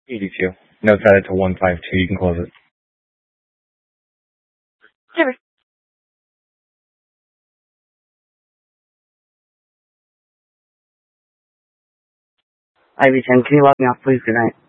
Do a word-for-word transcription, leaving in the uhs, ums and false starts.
eighty-two. No, set it to one five two. You can close it. Sure. Ivy ten, can you log me off, please? Good night.